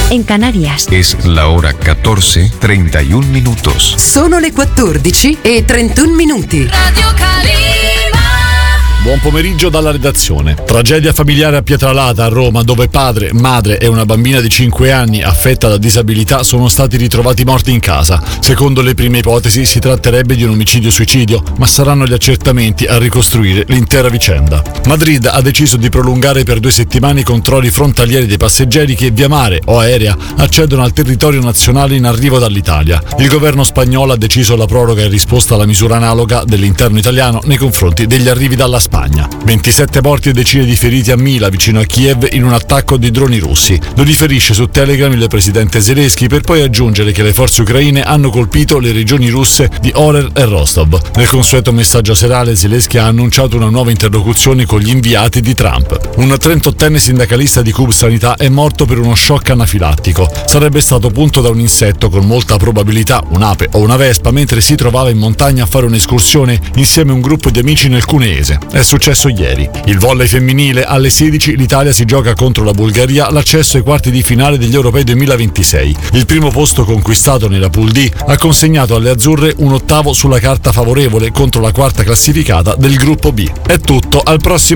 en Canarias. Es la hora 14:31 minutos. Sono le 14:31. Radio Calima. Buon pomeriggio dalla redazione. Tragedia familiare a Pietralata, a Roma, dove padre, madre e una bambina di 5 anni affetta da disabilità sono stati ritrovati morti in casa. Secondo le prime ipotesi si tratterebbe di un omicidio-suicidio, ma saranno gli accertamenti a ricostruire l'intera vicenda. Madrid ha deciso di prolungare per 2 settimane i controlli frontalieri dei passeggeri che via mare o aerea accedono al territorio nazionale in arrivo dall'Italia. Il governo spagnolo ha deciso la proroga in risposta alla misura analoga dell'interno italiano nei confronti degli arrivi dalla Spagna. 27 morti e decine di feriti a Mila, vicino a Kiev, in un attacco di droni russi. Lo riferisce su Telegram il presidente Zelensky, per poi aggiungere che le forze ucraine hanno colpito le regioni russe di Orer e Rostov. Nel consueto messaggio serale Zelensky ha annunciato una nuova interlocuzione con gli inviati di Trump. Un 38enne sindacalista di Cub Sanità è morto per uno shock anafilattico. Sarebbe stato punto da un insetto, con molta probabilità un'ape o una vespa, mentre si trovava in montagna a fare un'escursione insieme a un gruppo di amici nel cuneese. È successo ieri. Il volley femminile, alle 16 l'Italia si gioca contro la Bulgaria l'accesso ai quarti di finale degli Europei 2026. Il primo posto conquistato nella Pool D ha consegnato alle azzurre un ottavo sulla carta favorevole contro la quarta classificata del gruppo B. È tutto, al prossimo